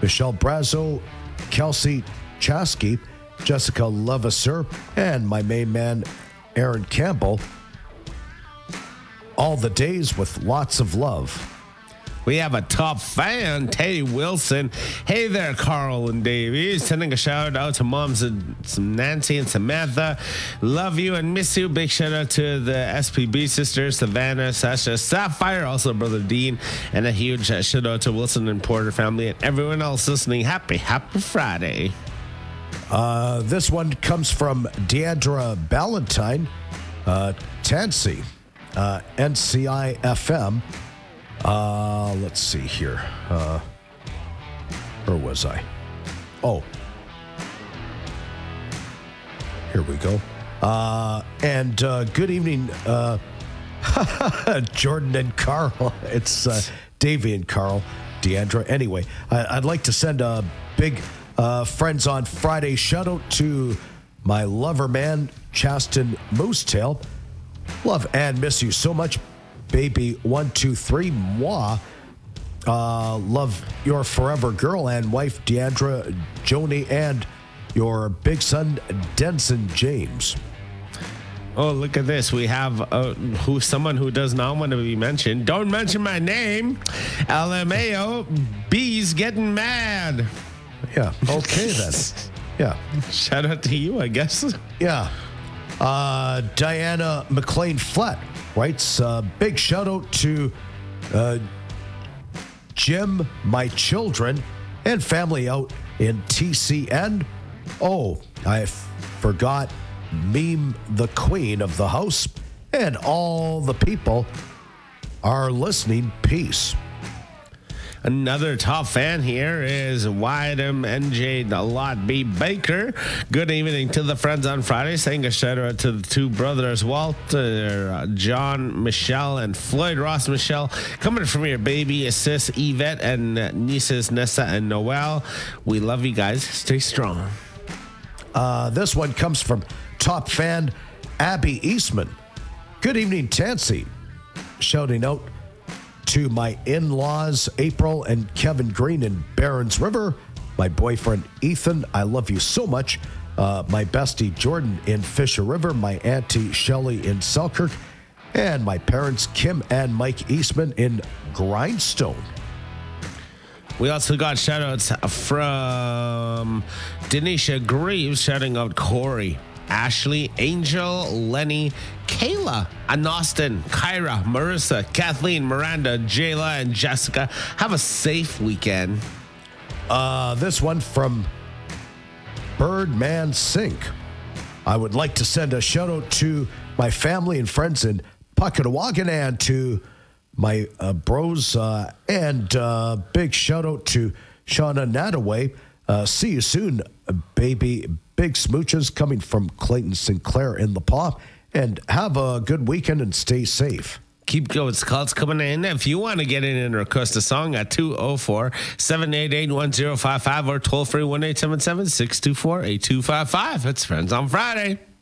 Michelle Brazo, Kelsey Chasky, Jessica Levasseur, and my main man, Aaron Campbell. All the days with lots of love. We have a top fan, Teddy Wilson. Hey there, Carl and Davey. Sending a shout out to moms and some Nancy and Samantha. Love you and miss you. Big shout out to the SPB sisters, Savannah, Sasha, Sapphire, also brother Dean, and a huge shout out to Wilson and Porter family and everyone else listening. Happy Friday. This one comes from Deandra Ballantyne, Tansy, NCI FM. Let's see here. Where was I? Oh. Here we go. And good evening, Jordan and Carl. It's Davey and Carl, Deandra. Anyway, I'd like to send a big Friends on Friday shout out to my lover man, Chaston Moosetail. Love and miss you so much, baby. 123 moi. Love your forever girl and wife, Deandra Joni, and your big son, Denson James. Oh, look at this. We have someone who does not want to be mentioned. Don't mention my name. LMAO, B's getting mad. Yeah, okay then. Yeah. Shout out to you, I guess. Yeah. Diana McLean Flat writes, big shout out to Jim, my children, and family out in TCN. Oh, I forgot Meme, the queen of the house, and all the people are listening. Peace. Another top fan here is YMNJ Lot B. Baker. Good evening to the Friends on Friday. Saying a shout out to the two brothers, Walter, John, Michelle, and Floyd Ross Michelle. Coming from your baby sis, Yvette, and nieces, Nessa and Noel. We love you guys. Stay strong. This one comes from top fan Abby Eastman. Good evening, Tansy. Shouting out to my in-laws, April and Kevin Green in Barons River, my boyfriend, Ethan, I love you so much, my bestie, Jordan, in Fisher River, my auntie, Shelley, in Selkirk, and my parents, Kim and Mike Eastman, in Grindstone. We also got shout-outs from Denisha Greaves, shouting out Corey, Ashley, Angel, Lenny, Kayla, Anostin, Kyra, Marissa, Kathleen, Miranda, Jayla, and Jessica. Have a safe weekend. This one from Birdman Sink. I would like to send a shout out to my family and friends in Puckatawagan and to my bros and big shout out to Shauna Nataway. See you soon, baby. Big smooches coming from Clayton Sinclair in the Paw. And have a good weekend and stay safe. Keep those calls coming in. If you want to get in and request a song at 204-788-1055 or toll free 1-877-624-8255. It's Friends on Friday.